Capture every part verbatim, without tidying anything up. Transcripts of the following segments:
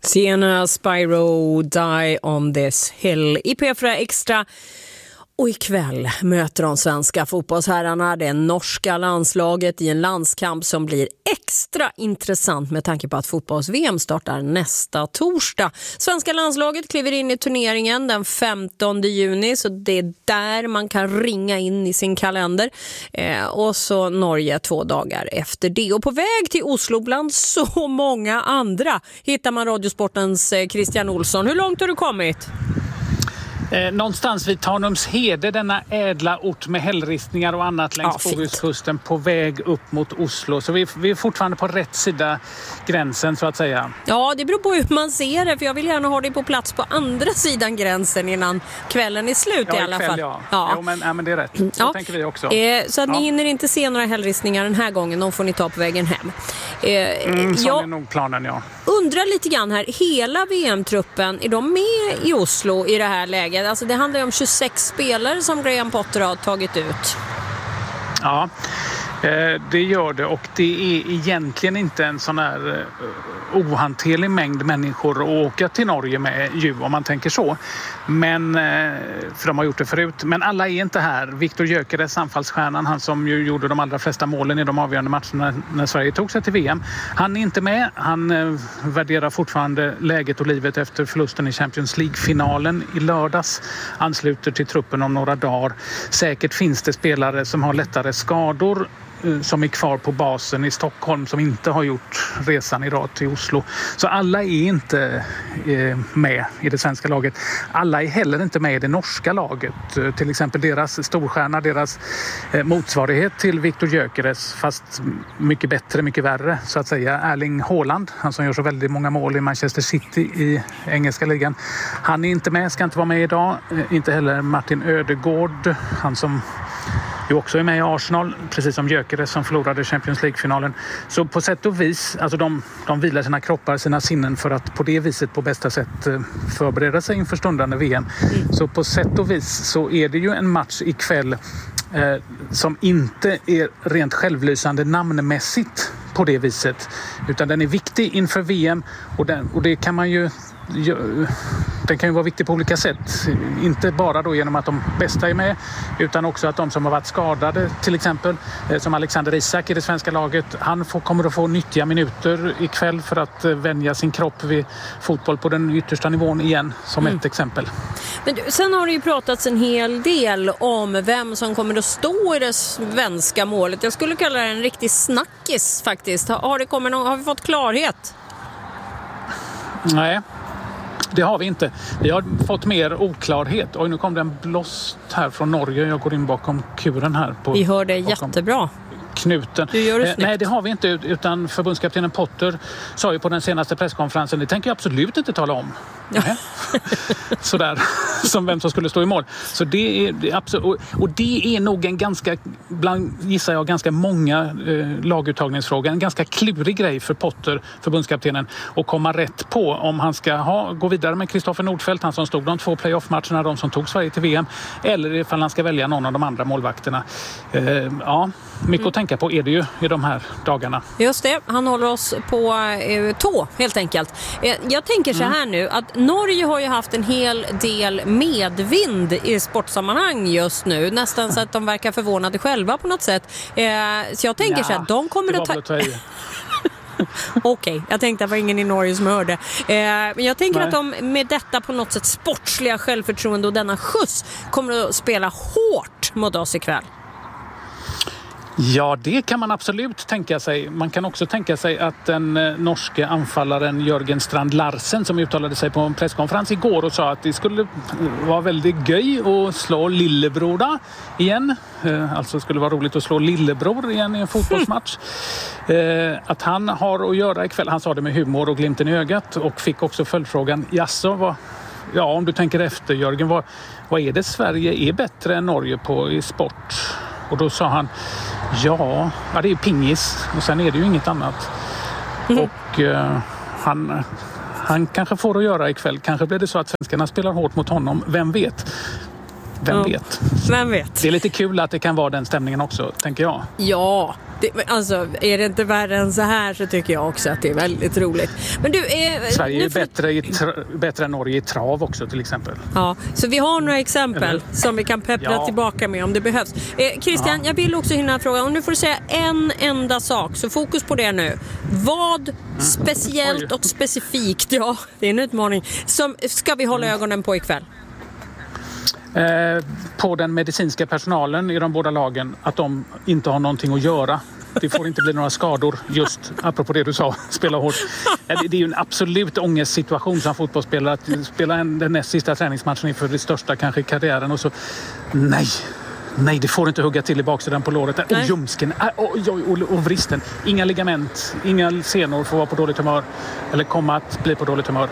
Sienna Spyro, Die on this hill i P fyra Extra. Och ikväll möter de svenska fotbollsherrarna det norska landslaget i en landskamp som blir extra intressant med tanke på att fotbolls-V M startar nästa torsdag. Svenska landslaget kliver in i turneringen den femtonde juni, så det är där man kan ringa in i sin kalender. Eh, och så Norge två dagar efter det. Och på väg till Oslo bland så många andra hittar man Radiosportens eh, Christian Olsson. Hur långt har du kommit? Eh, någonstans vid Tanumshede, denna ädla ort med hällristningar och annat längs ja, Bohuskusten, på väg upp mot Oslo. Så vi, vi är fortfarande på rätt sida gränsen, så att säga. Ja, det beror på hur man ser det, för jag vill gärna ha dig på plats på andra sidan gränsen innan kvällen är slut ja, i alla ikväll, fall. Ja, ja. Jo, men, ja, men det är rätt. Så ja. tänker vi också. Eh, så att ja. ni hinner inte se några hällristningar den här gången, de får ni ta på vägen hem. Eh, mm, så jag är nog planen, ja. Undrar lite grann här, hela V M-truppen, är de med i Oslo i det här läget? Alltså det handlar ju om tjugosex spelare som Graham Potter har tagit ut. Ja, det gör det, och det är egentligen inte en sån här ohanterlig mängd människor att åka till Norge med ju, om man tänker så. Men, för de har gjort det förut. Men alla är inte här. Viktor Gyökeres, anfallsstjärnan, han som ju gjorde de allra flesta målen i de avgörande matcherna när Sverige tog sig till V M. Han är inte med. Han värderar fortfarande läget och livet efter förlusten i Champions League-finalen i lördags. Ansluter till truppen om några dagar. Säkert finns det spelare som har lättare skador som är kvar på basen i Stockholm, som inte har gjort resan idag till Oslo. Så alla är inte eh, med i det svenska laget. Alla är heller inte med i det norska laget. Eh, till exempel deras storstjärna, deras eh, motsvarighet till Viktor Gyökeres, fast mycket bättre, mycket värre så att säga. Erling Haaland, han som gör så väldigt många mål i Manchester City i engelska ligan. Han är inte med, ska inte vara med idag. Eh, inte heller Martin Ödegård, han som ju också är med i Arsenal, precis som Gyökeres som förlorade Champions League-finalen. Så på sätt och vis, alltså de, de vilar sina kroppar, sina sinnen för att på det viset på bästa sätt förbereda sig inför stundande V M. Mm. Så på sätt och vis så är det ju en match ikväll eh, som inte är rent självlysande namnmässigt på det viset, utan den är viktig inför V M, och, den, och det kan man ju den kan ju vara viktig på olika sätt. Inte bara då genom att de bästa är med, utan också att de som har varit skadade, till exempel som Alexander Isak i det svenska laget, han får, kommer att få nyttiga minuter ikväll för att vänja sin kropp vid fotboll på den yttersta nivån igen, som mm. ett exempel. Men du, sen har det ju pratats en hel del om vem som kommer att stå i det svenska målet. Jag skulle kalla det en riktig snackis faktiskt. Har, det kommit någon, har vi fått klarhet? Nej. Det har vi inte. Vi har fått mer oklarhet. Oj, nu kom det en blåst här från Norge. Jag går in bakom kuren här. På, vi hör det jättebra. Knuten. Du gör det eh, nej, det har vi inte, utan förbundskaptenen Potter sa ju på den senaste presskonferensen, det tänker jag absolut inte tala om. Ja. Sådär, som vem som skulle stå i mål. Så det är, det är absolut, och, och det är nog en ganska, bland, gissar jag, ganska många eh, laguttagningsfrågor, en ganska klurig grej för Potter, förbundskaptenen, att komma rätt på om han ska ha, gå vidare med Kristoffer Nordfeldt, han som stod de två playoff-matcherna, de som tog Sverige till V M, eller ifall han ska välja någon av de andra målvakterna. Eh, ja, mycket mm. att tänka på är det ju i de här dagarna. Just det, han håller oss på eh, tå helt enkelt. Eh, jag tänker så här mm. nu, att Norge har ju haft en hel del medvind i sportsammanhang just nu. Nästan så att de verkar förvånade själva på något sätt. Eh, så jag tänker ja, så att de kommer att ta... ta Okej, okay, jag tänkte att det var ingen i Norge som hörde. Eh, men jag tänker Nej. att de med detta på något sätt sportsliga självförtroende och denna skjuts kommer att spela hårt mot oss ikväll. Ja, det kan man absolut tänka sig. Man kan också tänka sig att den norske anfallaren Jörgen Strand Larsen, som uttalade sig på en presskonferens igår och sa att det skulle vara väldigt göj att slå lillebror igen. Alltså skulle vara roligt att slå lillebror igen i en fotbollsmatch. Att han har att göra ikväll. Han sa det med humor och glimten i ögat och fick också följdfrågan, jaså, vad... Ja, om du tänker efter, Jörgen, vad, vad är det Sverige är bättre än Norge på i sport? Och då sa han, ja, ja det är ju pingis och sen är det ju inget annat. Mm. Och eh, han, han kanske får att göra ikväll. Kanske blir det så att svenskarna spelar hårt mot honom. Vem vet? Vem ja. vet? Vem vet? Det är lite kul att det kan vara den stämningen också, tänker jag. Ja, det, alltså är det inte värre än så här så tycker jag också att det är väldigt roligt. Men du, eh, Sverige är får... bättre, i tra- bättre än Norge i trav också till exempel. Ja, så vi har några exempel Eller? som vi kan peppra Ja. tillbaka med om det behövs. Eh, Christian, ja. jag vill också hinna fråga, om nu får du säga en enda sak, så fokus på det nu. Vad speciellt Oj. och specifikt, ja, det är en utmaning, som ska vi hålla ögonen på ikväll? Eh, på den medicinska personalen i de båda lagen, att de inte har någonting att göra. Det får inte bli några skador, just apropå det du sa, spela hårt. Det är ju en absolut ångestsituation som fotbollsspelare att spela en, den näst sista träningsmatchen inför det största kanske i karriären och så, nej, nej det får inte hugga till i baksidan på låret. Och ljumsken, oj, oj, och, och vristen. Inga ligament, inga senor får vara på dåligt humör eller komma att bli på dåligt humör.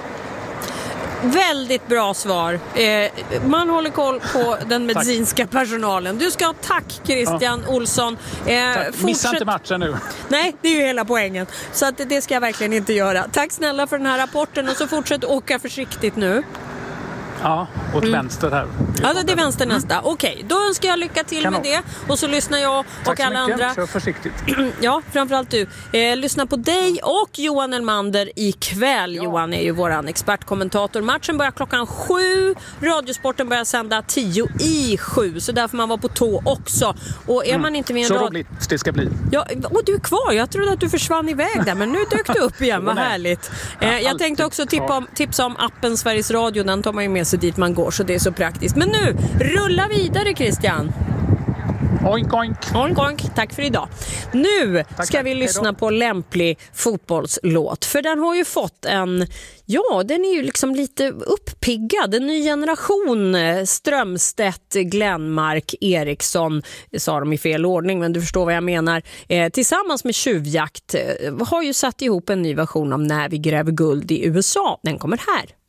Väldigt bra svar. Eh, man håller koll på den medicinska personalen. Du ska ha tack Christian ja. Olsson. Eh, fortsätt... Missa inte matchen nu. Nej, det är ju hela poängen. Så att det ska jag verkligen inte göra. Tack snälla för den här rapporten och så fortsätt åka försiktigt nu. Ja, åt mm. vänster här. Ja, det är vänster nästa. Mm. Okej, då önskar jag lycka till Kanon. med det. Och så lyssnar jag Tack och alla så mycket. andra. Kör försiktigt. Ja, framförallt du. Eh, lyssna på dig och Johan Elmander ikväll. Ja. Johan är ju våran expertkommentator. Matchen börjar klockan sju. Radiosporten börjar sända tio i sju. Så där får man vara på tå också. Och är mm. man inte med en Så rad... roligt det ska bli. Ja, och du är kvar. Jag trodde att du försvann iväg där. Men nu dök du upp igen. Vad härligt. Eh, jag tänkte också tippa om, tipsa om appen Sveriges Radio. Den tar man ju med sig dit man går. Så det är så praktiskt. Men nu, rulla vidare Christian. Oink, oink. Oink, oink. Tack för idag. Nu tack, ska vi tack. lyssna på lämplig fotbollslåt. För den har ju fått en, ja den är ju liksom lite uppiggad. En ny generation. Strömstedt, Glenmark, Eriksson, sa de i fel ordning men du förstår vad jag menar. Eh, tillsammans med Tjuvjakt eh, har ju satt ihop en ny version av När vi gräver guld i U S A. Den kommer här.